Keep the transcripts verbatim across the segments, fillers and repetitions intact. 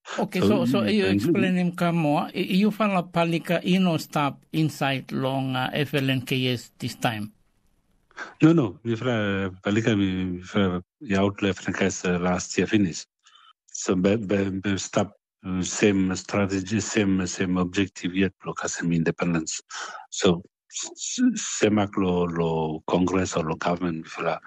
Okay, so so, so you explain him come more. You fala palika ino stop inside long uh, F L N K S this time. No, no. We fala palika we fala outlet F L N K S last year finish. So be, be, be stop uh, same strategy, same same objective yet lo kasem independence. So same lo lo Congress or lo government fala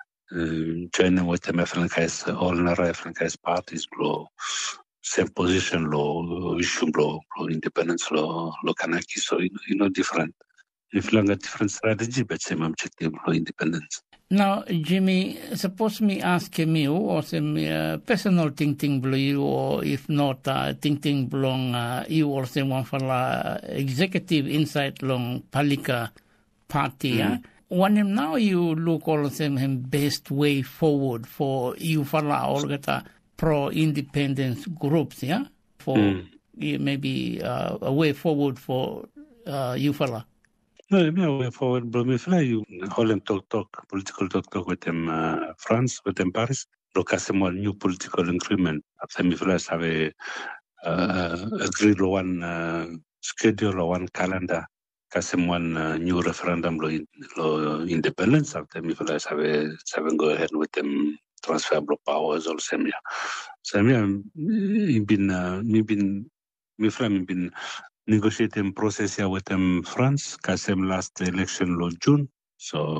uh, joining with them F L N K S all nara F L N K S parties lo. Same position lo issue lo lo independence lo lo kanaki, so you know, you know different if long a different strategy but same objective lo independence. Now Jimmy, suppose me ask me or some uh, personal thinking below you, or if not uh, thinking belong uh, you or some one for uh, executive inside long Palika party. Mm. Uh? When now you look all of them him best way forward for you for all gata pro-independence groups, yeah, for mm. maybe uh, a way forward for uh, you fella. No, maybe a way forward, but me fella you hold them talk talk political talk talk with them uh, France, with them Paris. Look at some new political agreement. After me fella have a uh, agreed one uh, schedule or one calendar. Kasem one uh, new referendum lo, lo independence. After me fella have a seven go ahead with them. Transferable powers or same yeah. So me I've been uh, me been me from been negotiating process here with them France kasem last election lo June. So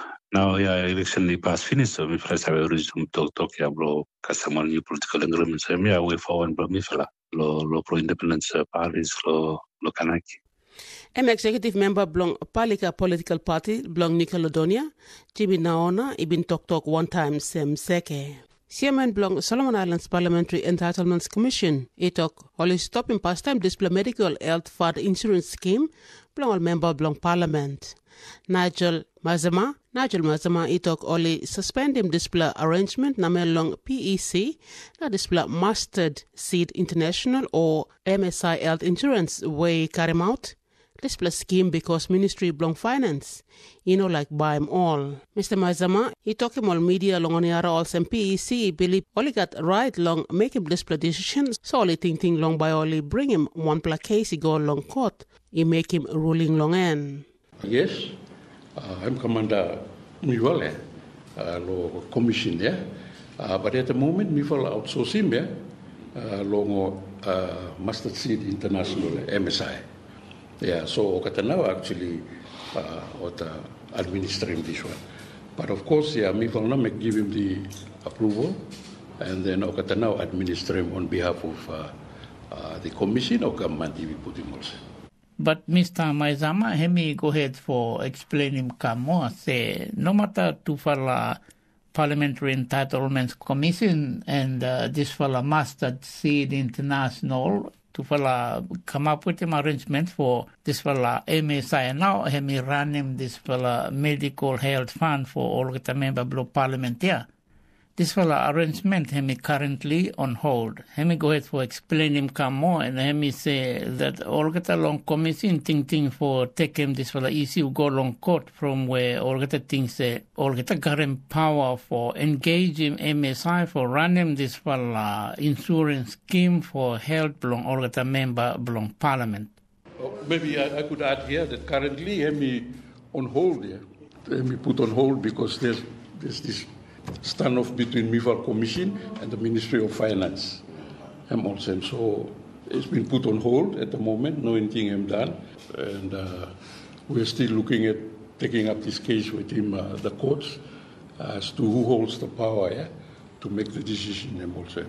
now yeah election li pass finish, so me friends have resumed talk talk yeah bro kasem one new political agreement. So me way forward bro me fella lo lo pro independence uh, Paris lo lo kanaki. An executive member belong Palika political party belong Nickelodonia, Jimmy Naona, ibin talk talk one time sem seke. Chairman belong Solomon Islands Parliamentary Entitlements Commission. He talk only stopping pastime display medical health fund insurance scheme belong member belong Parliament. Nigel Mazama, Nigel Mazama, he talk only suspend him display arrangement na long P E C, na display Mustard Seed International or M S I Health Insurance way carry him out. Display scheme because Ministry belong finance. You know, like buy him all. Mister Mazama, he talk him all media long on the all some P E C believe only got right long make him display decisions, so only think thing long by only bring him one pla case he go long court. He make him ruling long end. Yes, uh, I'm Commander Miwale, uh, lo commission yeah. Uh, but at the moment me fall outsourcing yeah, uh, long uh, Mustard Seed International M S I. Yeah, so Okatanaw actually uh, what, uh, administering this one. But of course, yeah, me will not give him the approval, and then Okatanaw administer him on behalf of uh, uh, the commission or government we put him also. But Mister Maizama, let me go ahead for explaining more. Say, no matter to fala Parliamentary Entitlements Commission and uh, this fala Mustard Seed International, to fella come up with an arrangement for this fella M S I. And now he run him this fella medical health fund for all the member of parliament here. This fella arrangement he currently on hold. He go ahead for explain him come more, and he say that all the long commission thinking for take him this fella issue go long court from where all the things say all the current power for engaging M S I for running this fella insurance scheme for health belong all the member belong parliament. Oh, maybe I, I could add here that currently he on hold here. He put on hold because there's there's this standoff between M I F A R Commission and the Ministry of Finance. I'm also, so it's been put on hold at the moment, no anything I'm done. And uh, we're still looking at taking up this case with him, uh, the courts, as to who holds the power yeah, to make the decision. I'm also.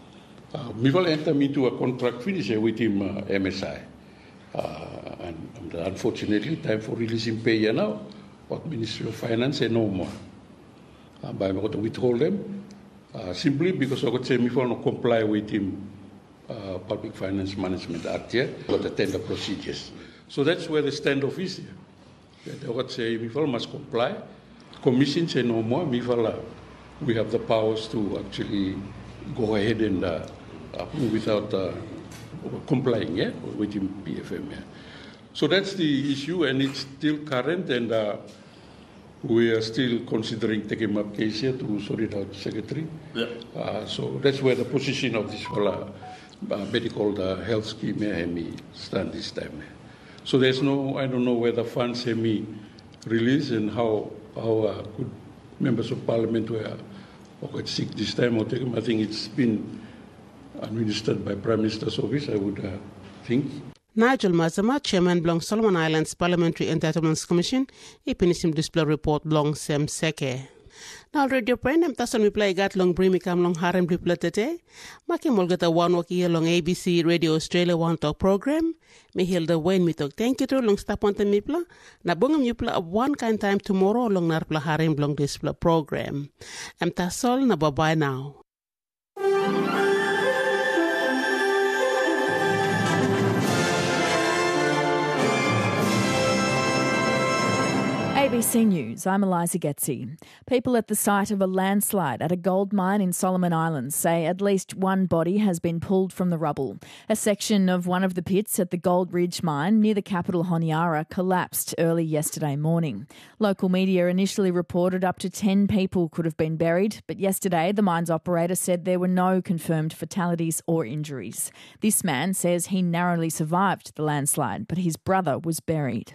Uh, M I F A R entered into a contract finish with him, uh, M S I. Uh, and, and unfortunately, time for releasing pay here now, but Ministry of Finance say no more. Uh, but I'm going to withhold them uh, simply because I got to say, if I want to comply with him, uh, Public Finance Management Act here, got the tender procedures. So that's where the standoff is here. That I got to say, if I must comply, Commission say no more, if I, we have the powers to actually go ahead and uh, approve without uh, complying yeah, with him, P F M. Yeah. So that's the issue, and it's still current, and uh, we are still considering taking up case here to sort it out, Secretary. Yeah. Uh, so that's where the position of this whole uh, uh, medical uh, health scheme hemi stand this time. So there's no, I don't know whether funds hemi release and how how uh, good members of parliament were or sick this time or take them. I think it's been administered by Prime Minister's office, I would uh, think. Nigel Mazama, Chairman belong Solomon Islands Parliamentary Entitlements Commission, ipinisim display report belong Sem Seke. Now radio friend, am tason mi play gat long bring me kam long harem report tete. Maki molgata one waki long A B C Radio Australia One Talk program. Me hilda Wayne mi talk. Thank you to long stop on the mipla. Na bungam yupla of one kind time tomorrow long narpla harem long display program. Am tasol na bye bye now. A B C News, I'm Eliza Getzi. People at the site of a landslide at a gold mine in Solomon Islands say at least one body has been pulled from the rubble. A section of one of the pits at the Gold Ridge mine near the capital Honiara collapsed early yesterday morning. Local media initially reported up to ten people could have been buried, but yesterday the mine's operator said there were no confirmed fatalities or injuries. This man says he narrowly survived the landslide, but his brother was buried.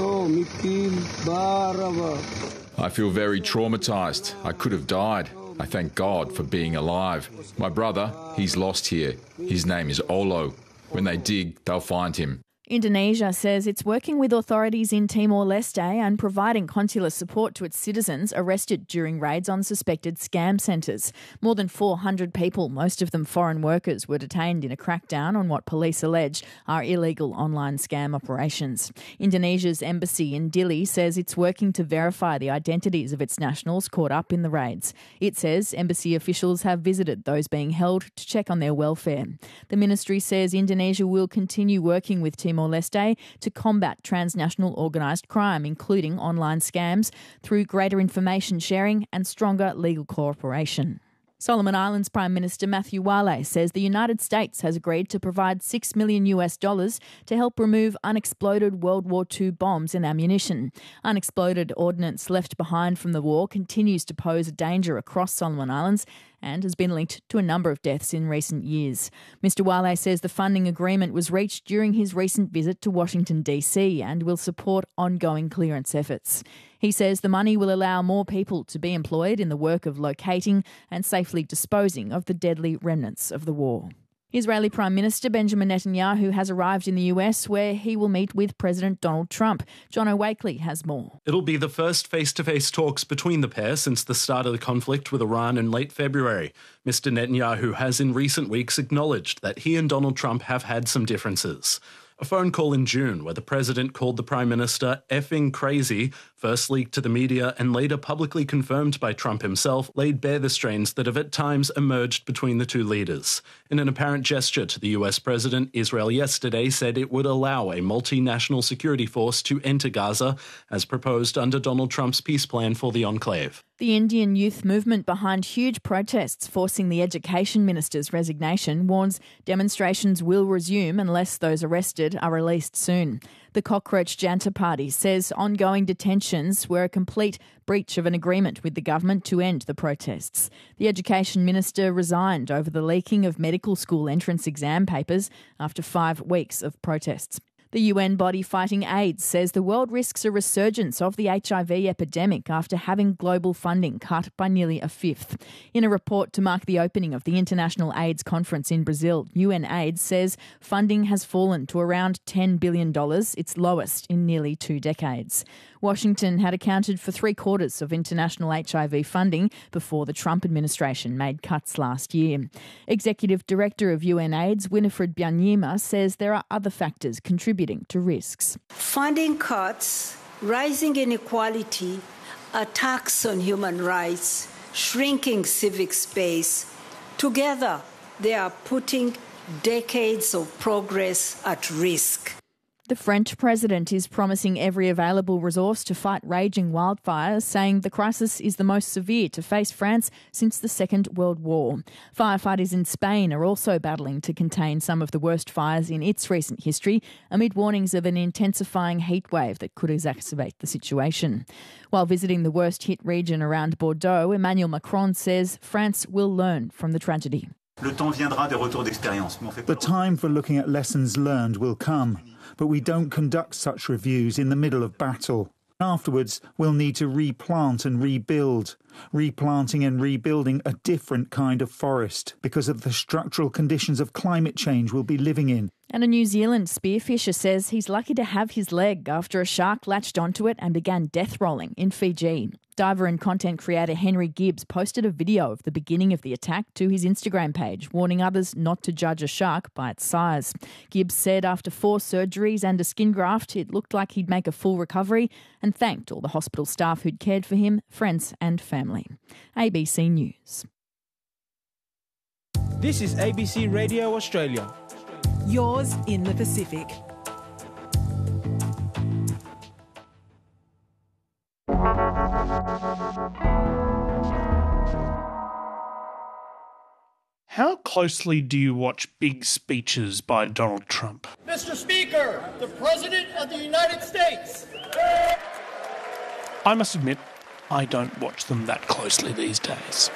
I feel very traumatised. I could have died. I thank God for being alive. My brother, he's lost here. His name is Olo. When they dig, they'll find him. Indonesia says it's working with authorities in Timor-Leste and providing consular support to its citizens arrested during raids on suspected scam centres. More than four hundred people, most of them foreign workers, were detained in a crackdown on what police allege are illegal online scam operations. Indonesia's embassy in Dili says it's working to verify the identities of its nationals caught up in the raids. It says embassy officials have visited those being held to check on their welfare. The ministry says Indonesia will continue working with Timor Timor-Leste to combat transnational organised crime, including online scams, through greater information sharing and stronger legal cooperation. Solomon Islands Prime Minister Matthew Wale says the United States has agreed to provide six million US dollars to help remove unexploded World War Two bombs and ammunition. Unexploded ordnance left behind from the war continues to pose a danger across Solomon Islands and has been linked to a number of deaths in recent years. Mister Wale says the funding agreement was reached during his recent visit to Washington, D C and will support ongoing clearance efforts. He says the money will allow more people to be employed in the work of locating and safely disposing of the deadly remnants of the war. Israeli Prime Minister Benjamin Netanyahu has arrived in the U S where he will meet with President Donald Trump. Jono Wakely has more. It'll be the first face-to-face talks between the pair since the start of the conflict with Iran in late February. Mister Netanyahu has in recent weeks acknowledged that he and Donald Trump have had some differences. A phone call in June where the president called the Prime Minister effing crazy, first leaked to the media and later publicly confirmed by Trump himself, laid bare the strains that have at times emerged between the two leaders. In an apparent gesture to the U S president, Israel yesterday said it would allow a multinational security force to enter Gaza, as proposed under Donald Trump's peace plan for the enclave. The Indian youth movement behind huge protests forcing the education minister's resignation warns demonstrations will resume unless those arrested are released soon. The Cockroach Janta Party says ongoing detentions were a complete breach of an agreement with the government to end the protests. The education minister resigned over the leaking of medical school entrance exam papers after five weeks of protests. The U N body fighting AIDS says the world risks a resurgence of the H I V epidemic after having global funding cut by nearly a fifth. In a report to mark the opening of the International AIDS Conference in Brazil, UNAIDS says funding has fallen to around ten billion dollars, its lowest in nearly two decades. Washington had accounted for three quarters of international H I V funding before the Trump administration made cuts last year. Executive Director of UNAIDS, Winifred Byanyima, says there are other factors contributing to risks. Funding cuts, rising inequality, attacks on human rights, shrinking civic space. Together, they are putting decades of progress at risk. The French president is promising every available resource to fight raging wildfires, saying the crisis is the most severe to face France since the Second World War. Firefighters in Spain are also battling to contain some of the worst fires in its recent history, amid warnings of an intensifying heatwave that could exacerbate the situation. While visiting the worst hit region around Bordeaux, Emmanuel Macron says France will learn from the tragedy. The time for looking at lessons learned will come, but we don't conduct such reviews in the middle of battle. Afterwards, we'll need to replant and rebuild, replanting and rebuilding a different kind of forest because of the structural conditions of climate change we'll be living in. And a New Zealand spearfisher says he's lucky to have his leg after a shark latched onto it and began death rolling in Fiji. Diver and content creator Henry Gibbs posted a video of the beginning of the attack to his Instagram page, warning others not to judge a shark by its size. Gibbs said after four surgeries and a skin graft, it looked like he'd make a full recovery, and thanked all the hospital staff who'd cared for him, friends and family. A B C News. This is A B C Radio Australia. Yours in the Pacific. How closely do you watch big speeches by Donald Trump? Mister Speaker, the President of the United States. I must admit, I don't watch them that closely these days.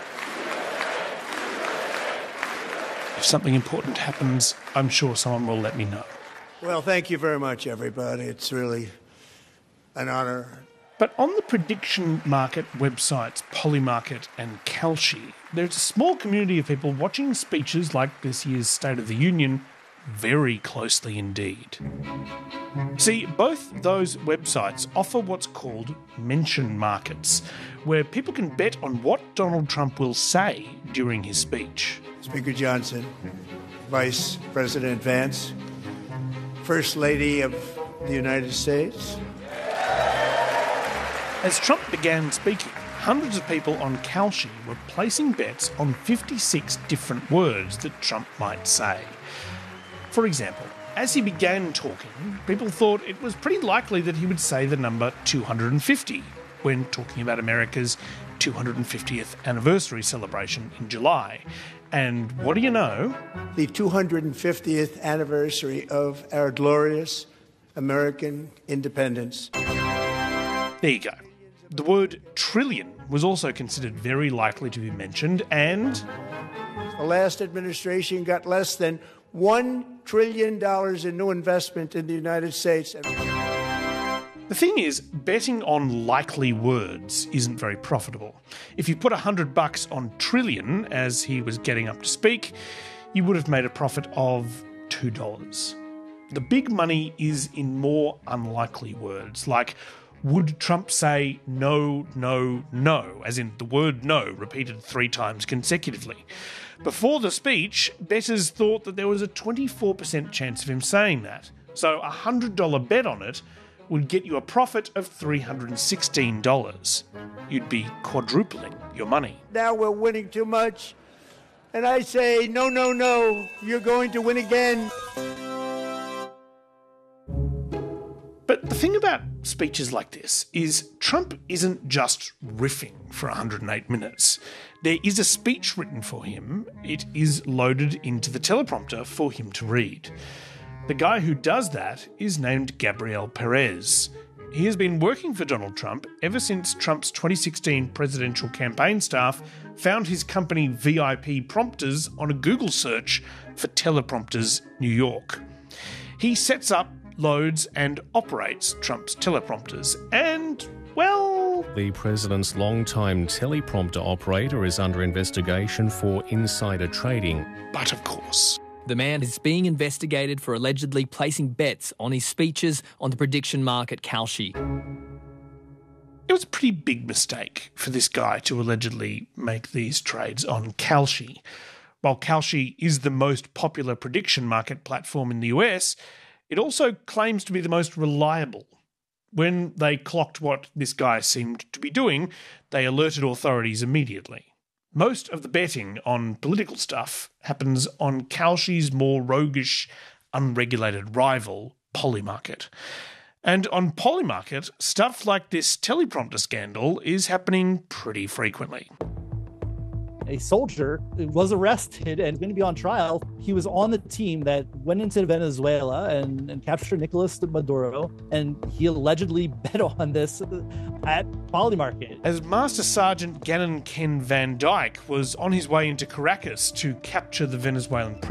If something important happens, I'm sure someone will let me know. Well, thank you very much, everybody. It's really an honour. But on the prediction market websites Polymarket and Kalshi, there's a small community of people watching speeches like this year's State of the Union very closely indeed. See, both those websites offer what's called mention markets, where people can bet on what Donald Trump will say during his speech. Speaker Johnson, Vice President Vance, First Lady of the United States. As Trump began speaking, hundreds of people on Kalshi were placing bets on fifty-six different words that Trump might say. For example, as he began talking, people thought it was pretty likely that he would say the number two hundred fifty when talking about America's two hundred fiftieth anniversary celebration in July. And what do you know? The two hundred fiftieth anniversary of our glorious American independence. There you go. The word trillion was also considered very likely to be mentioned, and the last administration got less than one trillion dollars in new investment in the United States. The thing is, betting on likely words isn't very profitable. If you put a hundred bucks on trillion as he was getting up to speak, you would have made a profit of two dollars. The big money is in more unlikely words, like would Trump say no, no, no, as in the word no repeated three times consecutively? Before the speech, bettors thought that there was a twenty-four percent chance of him saying that. So a one hundred dollars bet on it would get you a profit of three hundred sixteen dollars. You'd be quadrupling your money. Now we're winning too much. And I say, no, no, no, you're going to win again. But the thing about speeches like this is Trump isn't just riffing for one hundred eight minutes. There is a speech written for him. It is loaded into the teleprompter for him to read. The guy who does that is named Gabriel Perez. He has been working for Donald Trump ever since Trump's twenty sixteen presidential campaign staff found his company V I P Prompters on a Google search for Teleprompters New York. He sets up, loads and operates Trump's teleprompters and, well... The president's longtime teleprompter operator is under investigation for insider trading. But of course... The man is being investigated for allegedly placing bets on his speeches on the prediction market Kalshi. It was a pretty big mistake for this guy to allegedly make these trades on Kalshi. While Kalshi is the most popular prediction market platform in the U S, it also claims to be the most reliable. When they clocked what this guy seemed to be doing, they alerted authorities immediately. Most of the betting on political stuff happens on Kalshi's more roguish, unregulated rival, Polymarket. And on Polymarket, stuff like this teleprompter scandal is happening pretty frequently. a soldier, was arrested and going to be on trial. He was on the team that went into Venezuela and, and captured Nicolas Maduro, and he allegedly bet on this at Polymarket. As Master Sergeant Gannon Ken Van Dyke was on his way into Caracas to capture the Venezuelan